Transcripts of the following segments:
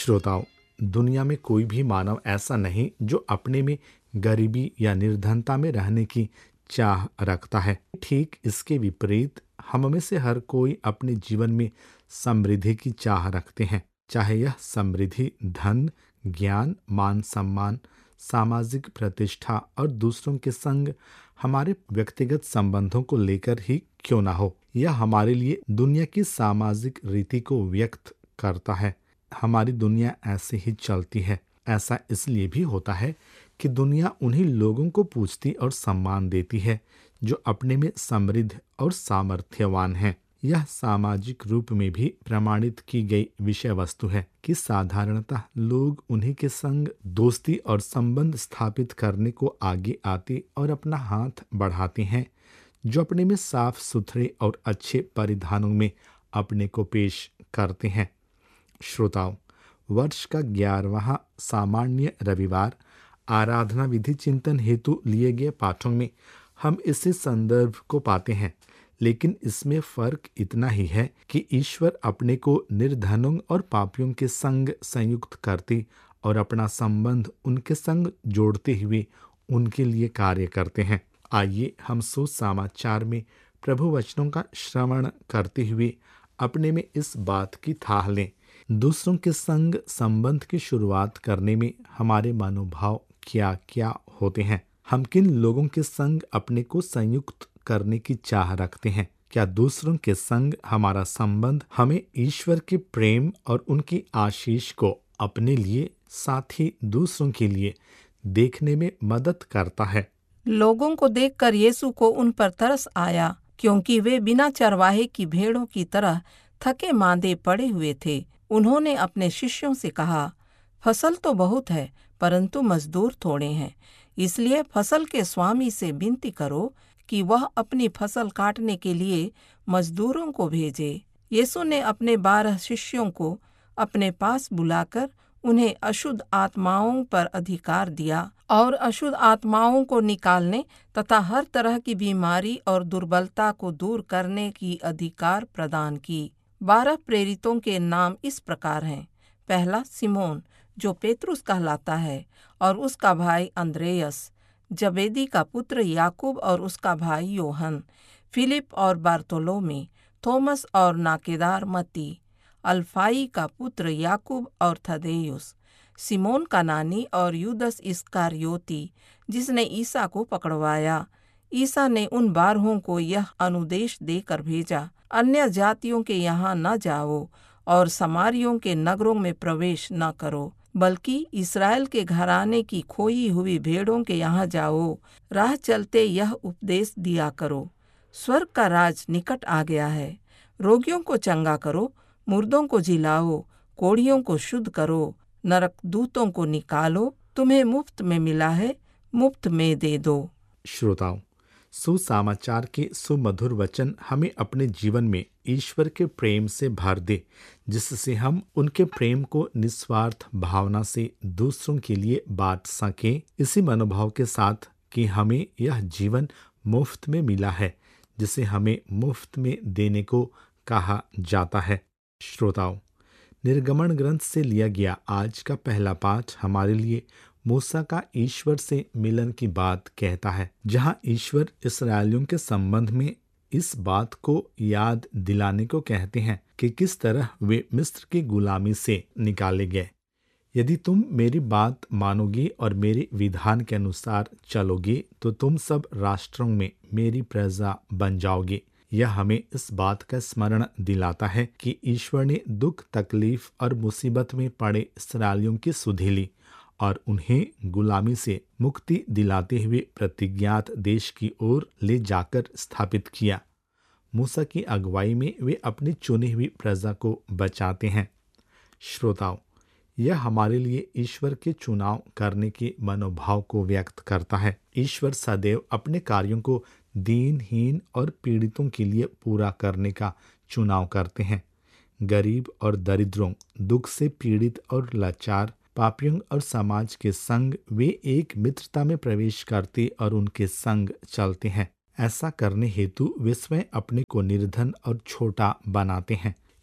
श्रोताओं, दुनिया में कोई भी मानव ऐसा नहीं जो अपने में गरीबी या निर्धनता में रहने की चाह रखता है। ठीक इसके विपरीत हम में से हर कोई अपने जीवन में समृद्धि की चाह रखते हैं, चाहे यह समृद्धि धन, ज्ञान, मान सम्मान, सामाजिक प्रतिष्ठा और दूसरों के संग हमारे व्यक्तिगत संबंधों को लेकर ही क्यों ना हो। यह हमारे लिए दुनिया की सामाजिक रीति को व्यक्त करता है। हमारी दुनिया ऐसे ही चलती है। ऐसा इसलिए भी होता है कि दुनिया उन्हीं लोगों को पूजती और सम्मान देती है जो अपने में समृद्ध और सामर्थ्यवान हैं। यह सामाजिक रूप में भी प्रमाणित की गई विषय वस्तु है कि साधारणतः लोग उन्हीं के संग दोस्ती और संबंध स्थापित करने को आगे आते और अपना हाथ बढ़ाते हैं जो अपने में साफ सुथरे और अच्छे परिधानों में अपने को पेश करते हैं। श्रोताओं, वर्ष का 11वां सामान्य रविवार आराधना विधि चिंतन हेतु लिए गए पाठों में हम इसी संदर्भ को पाते हैं, लेकिन इसमें फर्क इतना ही है कि ईश्वर अपने को निर्धनों और पापियों के संग संयुक्त करते और अपना संबंध उनके संग जोड़ते हुए उनके लिए कार्य करते हैं। आइए हम सुसमाचार में प्रभु वचनों का श्रवण करते हुए अपने में इस बात की थाह लें। दूसरों के संग संबंध की शुरुआत करने में हमारे मनोभाव क्या क्या होते हैं? हम किन लोगों के संग अपने को संयुक्त करने की चाह रखते हैं? क्या दूसरों के संग हमारा संबंध हमें ईश्वर के प्रेम और उनकी आशीष को अपने लिए साथ ही दूसरों के लिए देखने में मदद करता है? लोगों को देखकर यीशु को उन पर तरस आया, क्योंकि वे बिना चरवाहे की भेड़ों की तरह थके मांदे पड़े हुए थे। उन्होंने अपने शिष्यों से कहा, फसल तो बहुत है, परंतु मजदूर थोड़े हैं। इसलिए फसल के स्वामी से विनती करो कि वह अपनी फसल काटने के लिए मजदूरों को भेजे। यीशु ने अपने 12 शिष्यों को अपने पास बुलाकर उन्हें अशुद्ध आत्माओं पर अधिकार दिया और अशुद्ध आत्माओं को निकालने तथा हर तरह की बीमारी और दुर्बलता को दूर करने की अधिकार प्रदान की। 12 प्रेरितों के नाम इस प्रकार हैं। पहला, सिमोन जो पेतरुस कहलाता है और उसका भाई अंद्रेयस, जबेदी का पुत्र याकूब और उसका भाई योहन, फिलिप और बारतोलोमी, थोमस और नाकेदार मती, अल्फाई का पुत्र याकूब और थदेयुस, सिमोन का नानी और यूदस इस्करियोती जिसने ईसा को पकड़वाया। ईसा ने उन 12 को यह अनुदेश देकर भेजा, अन्य जातियों के यहाँ न जाओ और समारियों के नगरों में प्रवेश न करो, बल्कि इस्राएल के घराने की खोई हुई भेड़ों के यहाँ जाओ। राह चलते यह उपदेश दिया करो, स्वर्ग का राज निकट आ गया है। रोगियों को चंगा करो, मुर्दों को जिलाओ, कोढ़ियों को शुद्ध करो, नरक दूतों को निकालो। तुम्हें मुफ्त में मिला है, मुफ्त में दे दो। श्रोताओं, सुसमाचार के सुमधुर वचन हमें अपने जीवन में ईश्वर के प्रेम से भर दे, जिससे हम उनके प्रेम को निस्वार्थ भावना से दूसरों के लिए बांट सकें, इसी मनोभाव के साथ कि हमें यह जीवन मुफ्त में मिला है, जिसे हमें मुफ्त में देने को कहा जाता है। श्रोताओं, निर्गमन ग्रंथ से लिया गया आज का पहला पाठ हमारे लिए मूसा का ईश्वर से मिलन की बात कहता है, जहां ईश्वर इस्राएलियों के संबंध में इस बात को याद दिलाने को कहते हैं कि किस तरह वे मिस्र की गुलामी से निकाले गए। यदि तुम मेरी बात मानोगे और मेरे विधान के अनुसार चलोगे तो तुम सब राष्ट्रों में मेरी प्रजा बन जाओगे। यह हमें इस बात का स्मरण दिलाता है कि ईश्वर ने दुख, तकलीफ और मुसीबत में पड़े इस्राएलियों की सुधि ली और उन्हें गुलामी से मुक्ति दिलाते हुए प्रतिज्ञात देश की ओर ले जाकर स्थापित किया। मूसा की अगुवाई में वे अपनी चुनी हुई प्रजा को बचाते हैं। श्रोताओं, यह हमारे लिए ईश्वर के चुनाव करने के मनोभाव को व्यक्त करता है। ईश्वर सदैव अपने कार्यों को दीनहीन और पीड़ितों के लिए पूरा करने का चुनाव करते हैं। गरीब और दरिद्रों, दुख से पीड़ित और लाचार, पापियों और समाज के संग वे एक मित्रता में प्रवेश करते और उनके संग चलते हैं। ऐसा करने हेतु वे स्वयं अपने को निर्धन और छोटा बनाते हैं।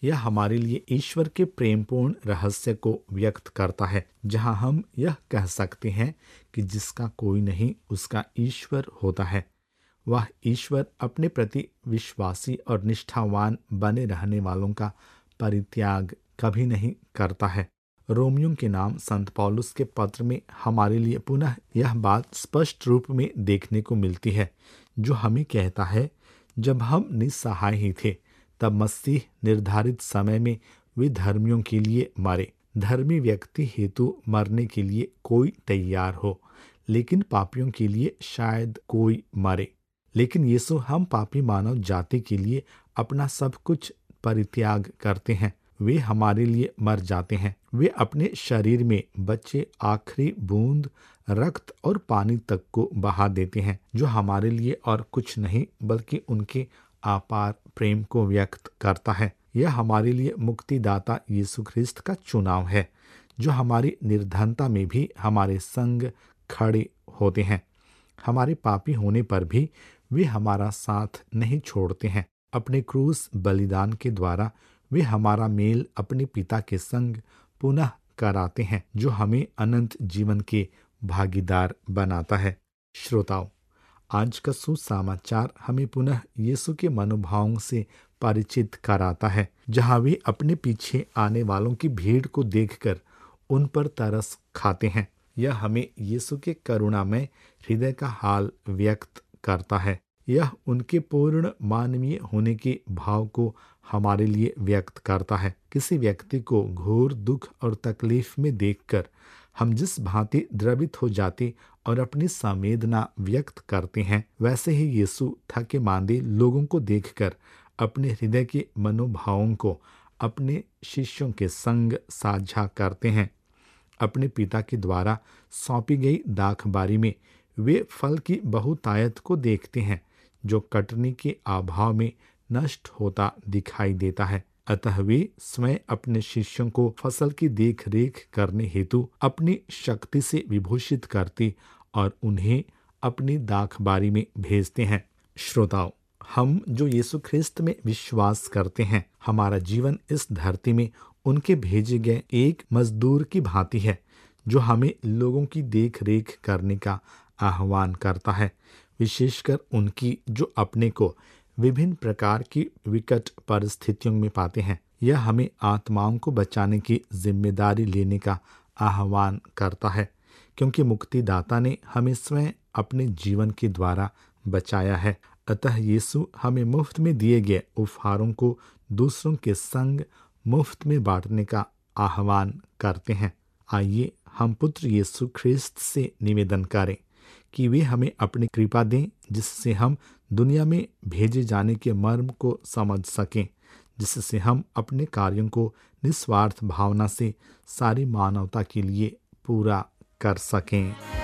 यह हमारे लिए ईश्वर के प्रेमपूर्ण रहस्य को व्यक्त करता है, जहां हम यह कह सकते हैं कि जिसका कोई नहीं उसका ईश्वर होता है। वह ईश्वर अपने प्रति विश्वासी और निष्ठावान बने रहने वालों का परित्याग कभी नहीं करता है। रोमियों के नाम संत पौलुस के पत्र में हमारे लिए पुनः यह बात स्पष्ट रूप में देखने को मिलती है, जो हमें कहता है, जब हम निस्सहाय ही थे तब मसीह निर्धारित समय में विधर्मियों के लिए मरे। धर्मी व्यक्ति हेतु मरने के लिए कोई तैयार हो, लेकिन पापियों के लिए शायद कोई मरे। लेकिन यीशु हम पापी मानव जाति के लिए अपना सब कुछ परित्याग करते हैं। वे हमारे लिए मर जाते हैं। वे अपने शरीर में बचे आखिरी बूंद रक्त और पानी तक को बहा देते हैं, जो हमारे लिए और कुछ नहीं बल्कि उनके अपार प्रेम को व्यक्त करता है। यह हमारे लिए मुक्तिदाता यीशु ख्रिस्त का चुनाव है, जो हमारी निर्धनता में भी हमारे संग खड़े होते हैं। हमारे पापी होने पर भी वे हमारा साथ नहीं छोड़ते हैं। अपने क्रूस बलिदान के द्वारा वे हमारा मेल अपने पिता के संग पुनः कराते हैं, जो हमें अनंत जीवन के भागीदार बनाता है। श्रोताओ, आज का सुसमाचार हमें पुनः यीशु के मनोभावों से परिचित कराता है, जहां वे अपने पीछे आने वालों की भीड़ को देखकर उन पर तरस खाते हैं। यह हमें यीशु के करुणामय हृदय का हाल व्यक्त करता है। यह उनके पूर्ण मानवीय होने के भाव को हमारे लिए व्यक्त करता है। किसी व्यक्ति को घोर दुख और तकलीफ में देखकर हम जिस भांति द्रवित हो जाते और अपनी संवेदना व्यक्त करते हैं, वैसे ही यीशु थके मांदे लोगों को देखकर अपने हृदय के मनोभावों को अपने शिष्यों के संग साझा करते हैं। अपने पिता के द्वारा सौंपी गई दाखबारी में वे फल की बहुतायत को देखते हैं, जो कटनी के अभाव में नष्ट होता दिखाई देता है। अतः वे स्वयं अपने शिष्यों को फसल की देख रेख करने हेतु अपनी शक्ति से विभूषित करते और उन्हें अपनी दाखबारी में भेजते हैं। श्रोताओ, हम जो यीशु ख्रिस्त में विश्वास करते हैं, हमारा जीवन इस धरती में उनके भेजे गए एक मजदूर की भांति है, जो हमें लोगों की देख रेख करने का आह्वान करता है, विशेषकर उनकी जो अपने को विभिन्न प्रकार की विकट परिस्थितियों में पाते हैं। यह हमें आत्माओं को बचाने की जिम्मेदारी लेने का आह्वान करता है, क्योंकि मुक्तिदाता ने हमें स्वयं अपने जीवन के द्वारा बचाया है। अतः यीशु हमें मुफ्त में दिए गए उपहारों को दूसरों के संग मुफ्त में बांटने का आह्वान करते हैं। आइए हम पुत्र यीशु ख्रिस्त से निवेदन करें कि वे हमें अपनी कृपा दें, जिससे हम दुनिया में भेजे जाने के मर्म को समझ सकें, जिससे हम अपने कार्यों को निस्वार्थ भावना से सारी मानवता के लिए पूरा कर सकें।